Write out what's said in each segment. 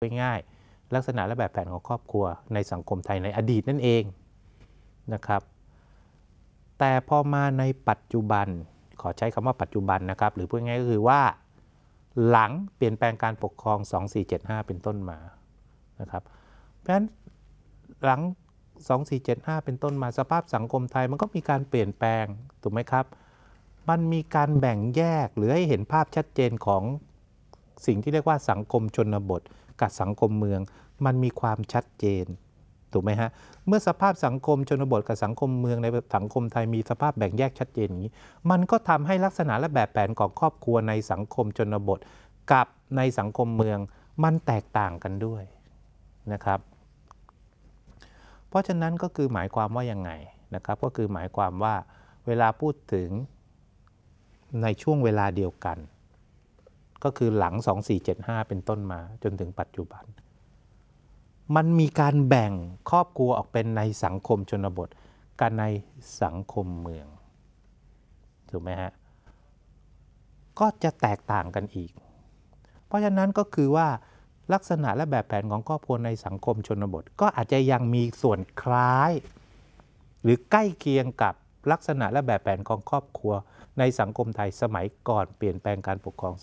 ง่ายลักษณะและแบบแผนของครอบครัวในสังคมไทยในอดีตนั่นเองนะครับแต่พอมาในปัจจุบันขอใช้คำว่าปัจจุบันนะครับหรือพูดง่ายก็คือว่าหลังเปลี่ยนแปลงการปกครอง2475เป็นต้นมานะครับเพราะฉะนั้นหลัง2475เป็นต้นมาสภาพสังคมไทยมันก็มีการเปลี่ยนแปลงถูกไหมครับมันมีการแบ่งแยกหรือให้เห็นภาพชัดเจนของสิ่งที่เรียกว่าสังคมชนบทกับสังคมเมืองมันมีความชัดเจนถูกไหมฮะเมื่อสภาพสังคมชนบทกับสังคมเมืองในสังคมไทยมีสภาพแบ่งแยกชัดเจนอย่างนี้มันก็ทำให้ลักษณะและแบบแผนของครอบครัวในสังคมชนบทกับในสังคมเมืองมันแตกต่างกันด้วยนะครับเพราะฉะนั้นก็คือหมายความว่ายังไงนะครับก็คือหมายความว่าเวลาพูดถึงในช่วงเวลาเดียวกันก็คือหลัง2475เป็นต้นมาจนถึงปัจจุบันมันมีการแบ่งครอบครัวออกเป็นในสังคมชนบทกับในสังคมเมืองถูกไหมฮะก็จะแตกต่างกันอีกเพราะฉะนั้นก็คือว่าลักษณะและแบบแผนของครอบครัวในสังคมชนบทก็อาจจะยังมีส่วนคล้ายหรือใกล้เคียงกับลักษณะและแบบแผนของครอบครัวในสังคมไทยสมัยก่อนเปลี่ยนแปลงการปกครอง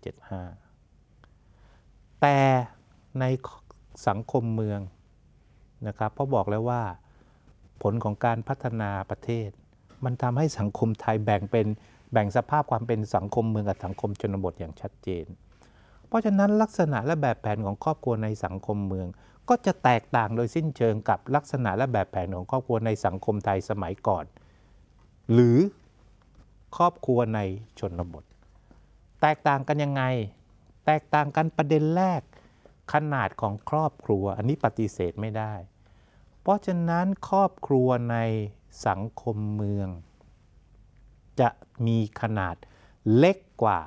2475แต่ในสังคมเมืองนะครับเพราะบอกแล้วว่าผลของการพัฒนาประเทศมันทำให้สังคมไทยแบ่งสภาพความเป็นสังคมเมืองกับสังคมชนบทอย่างชัดเจนเพราะฉะนั้นลักษณะและแบบแผนของครอบครัวในสังคมเมืองก็จะแตกต่างโดยสิ้นเชิงกับลักษณะและแบบแผนของครอบครัวในสังคมไทยสมัยก่อนหรือครอบครัวในชนบทแตกต่างกันยังไงแตกต่างกันประเด็นแรกขนาดของครอบครัวอันนี้ปฏิเสธไม่ได้เพราะฉะนั้นครอบครัวในสังคมเมืองจะมีขนาดเล็กกว่า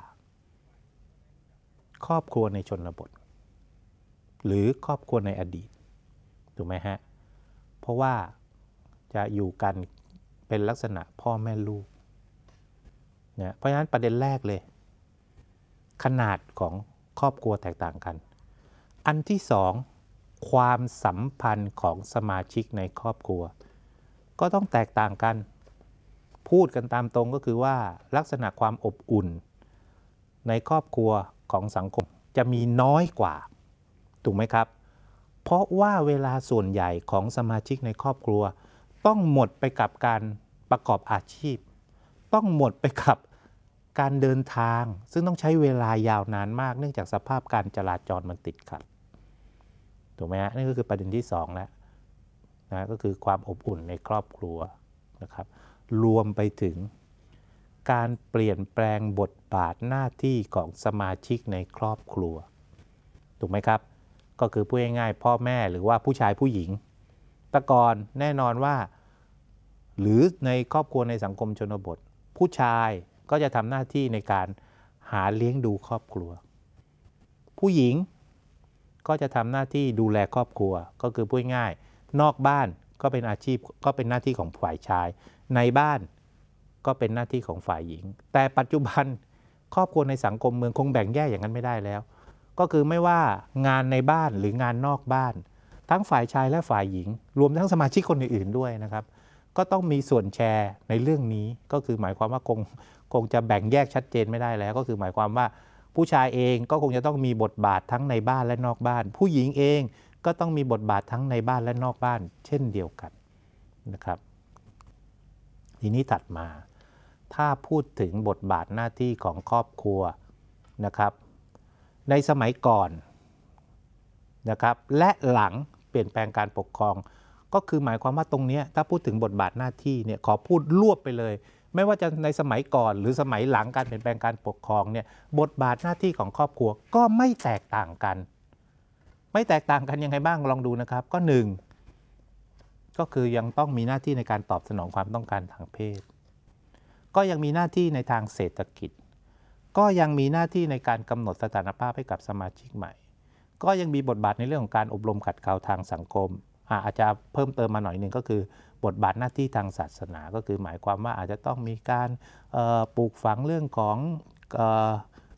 ครอบครัวในชนบทหรือครอบครัวในอดีตถูกไหมฮะเพราะว่าจะอยู่กันเป็นลักษณะพ่อแม่ลูกเนี่ยเพราะฉะนั้นประเด็นแรกเลยขนาดของครอบครัวแตกต่างกันอันที่สองความสัมพันธ์ของสมาชิกในครอบครัวก็ต้องแตกต่างกันพูดกันตามตรงก็คือว่าลักษณะความอบอุ่นในครอบครัวของสังคมจะมีน้อยกว่าถูกไหมครับเพราะว่าเวลาส่วนใหญ่ของสมาชิกในครอบครัวต้องหมดไปกับการประกอบอาชีพต้องหมดไปกับการเดินทางซึ่งต้องใช้เวลายาวนานมากเนื่องจากสภาพการจราจรมันติดขัดถูกไหมฮะนี่ก็คือประเด็นที่สองแล้วนะก็คือความอบอุ่นในครอบครัวนะครับรวมไปถึงการเปลี่ยนแปลงบทบาทหน้าที่ของสมาชิกในครอบครัวถูกไหมครับก็คือพูดง่ายๆพ่อแม่หรือว่าผู้ชายผู้หญิงแต่ก่อนแน่นอนว่าหรือในครอบครัวในสังคมชนบทผู้ชายก็จะทำหน้าที่ในการหาเลี้ยงดูครอบครัวผู้หญิงก็จะทำหน้าที่ดูแลครอบครัวก็คือพูดง่ายนอกบ้านก็เป็นอาชีพก็เป็นหน้าที่ของฝ่ายชายในบ้านก็เป็นหน้าที่ของฝ่ายหญิงแต่ปัจจุบันครอบครัวในสังคมเมืองคงแบ่งแยกอย่างนั้นไม่ได้แล้วก็คือไม่ว่างานในบ้านหรืองานนอกบ้านทั้งฝ่ายชายและฝ่ายหญิงรวมทั้งสมาชิกคนอื่นๆด้วยนะครับก็ต้องมีส่วนแชร์ในเรื่องนี้ก็คือหมายความว่าคงจะแบ่งแยกชัดเจนไม่ได้แล้วก็คือหมายความว่าผู้ชายเองก็คงจะต้องมีบทบาททั้งในบ้านและนอกบ้านผู้หญิงเองก็ต้องมีบทบาททั้งในบ้านและนอกบ้านเช่นเดียวกันนะครับทีนี้ถัดมาถ้าพูดถึงบทบาทหน้าที่ของครอบครัวนะครับในสมัยก่อนนะครับและหลังเปลี่ยนแปลงการปกครองก็คือหมายความว่าตรงนี้ถ้าพูดถึงบทบาทหน้าที่เนี่ยขอพูดรวบไปเลยไม่ว่าจะในสมัยก่อนหรือสมัยหลังการเปลี่ยนแปลงการปกครองเนี่ยบทบาทหน้าที่ของครอบครัวก็ไม่แตกต่างกันไม่แตกต่างกันยังไงบ้างลองดูนะครับก็หนึ่งก็คือยังต้องมีหน้าที่ในการตอบสนองความต้องการทางเพศก็ยังมีหน้าที่ในทางเศรษฐกิจก็ยังมีหน้าที่ในการกำหนดสถานภาพให้กับสมาชิกใหม่ก็ยังมีบทบาทในเรื่องของการอบรมขัดเกลาทางสังคมอาจจะเพิ่มเติมมาหน่อยหนึ่งก็คือบทบาทหน้าที่ทางศาสนาก็คือหมายความว่าอาจจะต้องมีการปลูกฝังเรื่องของ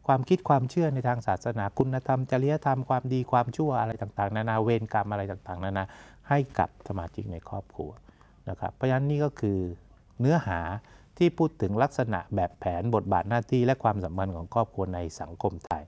ความคิดความเชื่อในทางศาสนาคุณธรรมจริยธรรมความดีความชั่วอะไรต่างๆนานาเวรกรรมอะไรต่างๆนานาให้กับสมาชิกในครอบครัวนะครับเพราะฉะนั้นนี่ก็คือเนื้อหาที่พูดถึงลักษณะแบบแผนบทบาทหน้าที่และความสัมพันธ์ของครอบครัวในสังคมไทย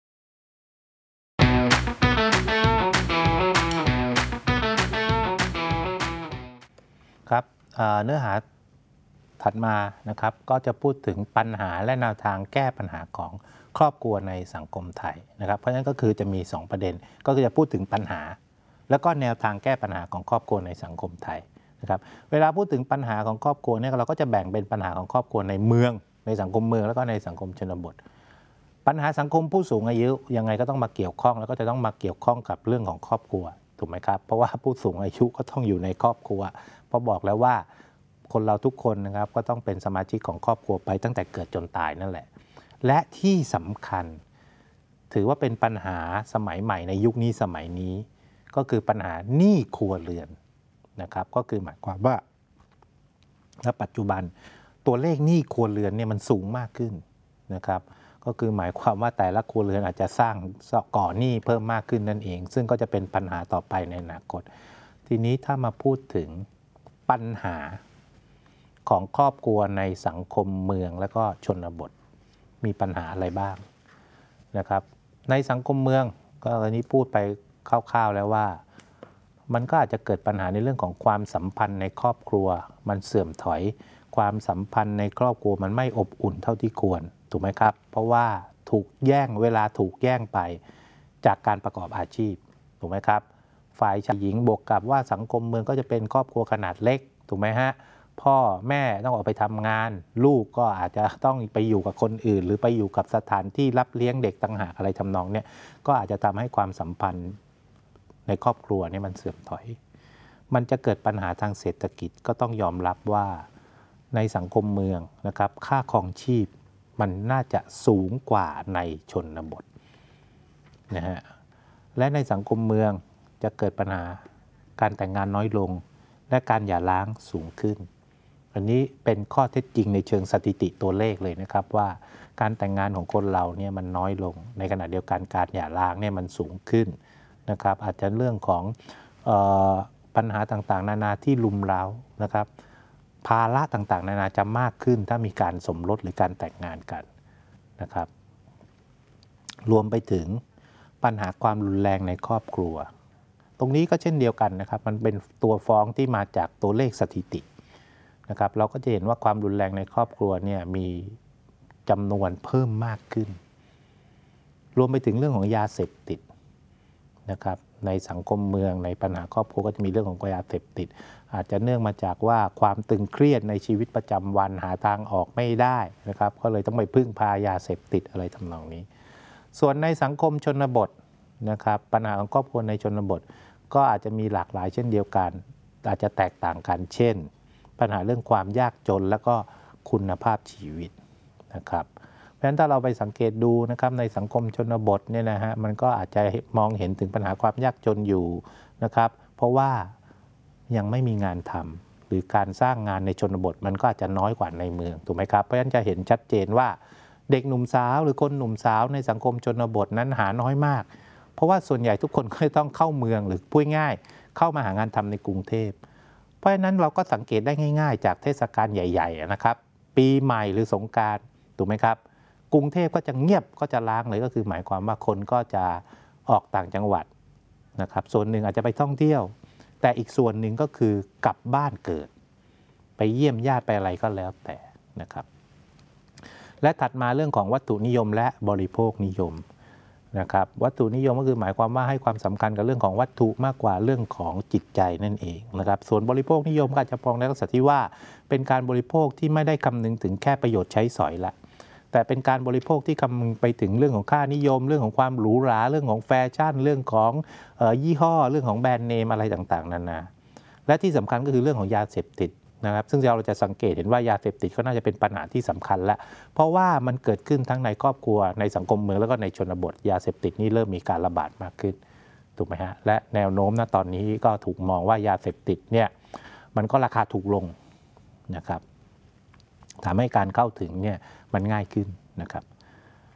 ครับเนื้อหาถัดมานะครับก็จะพูดถึงปัญหาและแนวทางแก้ปัญหาของครอบครัวในสังคมไทยนะครับเพราะฉะนั้นก็คือจะมี2ประเด็นก็คือจะพูดถึงปัญหาแล้วก็แนวทางแก้ปัญหาของครอบครัวในสังคมไทยนะครับเวลาพูดถึงปัญหาของครอบครัวเนี่ยเราก็จะแบ่งเป็นปัญหาของครอบครัวในเมืองในสังคมเมืองแล้วก็ในสังคมชนบทปัญหาสังคมผู้สูงอายุยังไงก็ต้องมาเกี่ยวข้องแล้วก็จะต้องมาเกี่ยวข้องกับเรื่องของครอบครัวถูกไหมครับเพราะว่าผู้สูงอายุก็ต้องอยู่ในครอบครัวเพราะบอกแล้วว่าคนเราทุกคนนะครับก็ต้องเป็นสมาชิกของครอบครัวไปตั้งแต่เกิดจนตายนั่นแหละและที่สำคัญถือว่าเป็นปัญหาสมัยใหม่ในยุคนี้สมัยนี้ก็คือปัญหาหนี้ครัวเรือนนะครับก็คือหมายความว่าณปัจจุบันตัวเลขหนี้ครัวเรือนเนี่ยมันสูงมากขึ้นนะครับก็คือหมายความว่าแต่ละครัวเรือนอาจจะสร้างก่อหนี้เพิ่มมากขึ้นนั่นเองซึ่งก็จะเป็นปัญหาต่อไปในอนาคตทีนี้ถ้ามาพูดถึงปัญหาของครอบครัวในสังคมเมืองและก็ชนบทมีปัญหาอะไรบ้างนะครับในสังคมเมืองก็อันนี้พูดไปคร่าวๆแล้วว่ามันก็อาจจะเกิดปัญหาในเรื่องของความสัมพันธ์ในครอบครัวมันเสื่อมถอยความสัมพันธ์ในครอบครัวมันไม่อบอุ่นเท่าที่ควรถูกไหมครับเพราะว่าถูกแย่งเวลาถูกแย่งไปจากการประกอบอาชีพถูกไหมครับฝ่ายชายหญิงบวกกับว่าสังคมเมืองก็จะเป็นครอบครัวขนาดเล็กถูกไหมฮะพ่อแม่ต้องออกไปทำงานลูกก็อาจจะต้องไปอยู่กับคนอื่นหรือไปอยู่กับสถานที่รับเลี้ยงเด็กต่างหากอะไรทำนองเนี้ยก็อาจจะทำให้ความสัมพันธ์ในครอบครัวนี่มันเสื่อมถอยมันจะเกิดปัญหาทางเศรษฐกิจก็ต้องยอมรับว่าในสังคมเมืองนะครับค่าครองชีพมันน่าจะสูงกว่าในชนบทนะฮะและในสังคมเมืองจะเกิดปัญหาการแต่งงานน้อยลงและการหย่าร้างสูงขึ้นอันนี้เป็นข้อเท็จจริงในเชิงสถิติตัวเลขเลยนะครับว่าการแต่งงานของคนเราเนี่ยมันน้อยลงในขณะเดียวกันการหย่าร้างเนี่ยมันสูงขึ้นนะครับอาจจะเรื่องของปัญหาต่างๆนานาที่ลุมเร้านะครับภาระต่างๆนานาจะมากขึ้นถ้ามีการสมรสหรือการแต่งงานกันนะครับรวมไปถึงปัญหาความรุนแรงในครอบครัวตรงนี้ก็เช่นเดียวกันนะครับมันเป็นตัวฟ้องที่มาจากตัวเลขสถิตินะครับเราก็จะเห็นว่าความรุนแรงในครอบครัวเนี่ยมีจำนวนเพิ่มมากขึ้นรวมไปถึงเรื่องของยาเสพติดนะครับในสังคมเมืองในปัญหาครอบครัวก็จะมีเรื่องของยาเสพติดอาจจะเนื่องมาจากว่าความตึงเครียดในชีวิตประจำวันหาทางออกไม่ได้นะครับก็เลยต้องไปพึ่งพายาเสพติดอะไรทำนองนี้ส่วนในสังคมชนบทนะครับปัญหาของครอบครัวในชนบทก็อาจจะมีหลากหลายเช่นเดียวกันอาจจะแตกต่างกันเช่นปัญหาเรื่องความยากจนและก็คุณภาพชีวิตนะครับเพราะฉะนั้นถ้าเราไปสังเกตดูนะครับในสังคมชนบทเนี่ยนะฮะมันก็อาจจะมองเห็นถึงปัญหาความยากจนอยู่นะครับเพราะว่ายังไม่มีงานทำหรือการสร้างงานในชนบทมันก็อาจจะน้อยกว่าในเมืองถูกไหมครับเพราะฉะนั้นจะเห็นชัดเจนว่าเด็กหนุ่มสาวหรือคนหนุ่มสาวในสังคมชนบทนั้นหาน้อยมากเพราะว่าส่วนใหญ่ทุกคนก็ต้องเข้าเมืองหรือพูดง่ายเข้ามาหางานทำในกรุงเทพเพราะฉะนั้นเราก็สังเกตได้ง่ายๆจากเทศกาลใหญ่ๆนะครับปีใหม่หรือสงกรานต์ถูกไหมครับกรุงเทพก็จะเงียบก็จะล้างเลยก็คือหมายความว่าคนก็จะออกต่างจังหวัดนะครับส่วนหนึ่งอาจจะไปท่องเที่ยวแต่อีกส่วนหนึ่งก็คือกลับบ้านเกิดไปเยี่ยมญาติไปอะไรก็แล้วแต่นะครับและถัดมาเรื่องของวัตถุนิยมและบริโภคนิยมนะครับวัตถุนิยมก็คือหมายความว่าให้ความสำคัญกับเรื่องของวัตถุมากกว่าเรื่องของจิตใจนั่นเองนะครับส่วนบริโภคนิยมก็อาจจะมองในลักษณะที่ว่าเป็นการบริโภคที่ไม่ได้คำนึงถึงแค่ประโยชน์ใช้สอยละแต่เป็นการบริโภคที่คำนึงไปถึงเรื่องของค่านิยมเรื่องของความหรูหราเรื่องของแฟชั่นเรื่องของยี่ห้อเรื่องของแบรนด์เนมอะไรต่างๆนานาและที่สำคัญก็คือเรื่องของยาเสพติดนะครับซึ่งเราจะสังเกตเห็นว่ายาเสพติดก็น่าจะเป็นปัญหาที่สำคัญแล้วเพราะว่ามันเกิดขึ้นทั้งในครอบครัวในสังคมเมืองแล้วก็ในชนบทยาเสพติดนี่เริ่มมีการระบาดมากขึ้นถูกไหมฮะและแนวโน้มณตอนนี้ก็ถูกมองว่ายาเสพติดเนี่ยมันก็ราคาถูกลงนะครับทำให้การเข้าถึงเนี่ยมันง่ายขึ้นนะครับ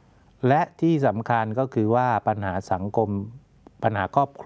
และที่สำคัญก็คือว่าปัญหาสังคมปัญหาครอบครัว